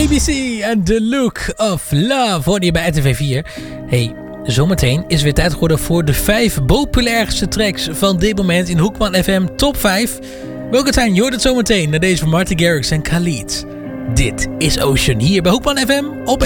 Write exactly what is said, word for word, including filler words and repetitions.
A B C and The Look of Love hoorde je bij R T V vier. Hey, zometeen is weer tijd geworden voor de vijf populairste tracks van dit moment in Hoekman F M Top vijf. Welke zijn? Je hoort het zometeen naar deze van Martin Garrix en Khalid. Dit is Ocean hier bij Hoekman F M op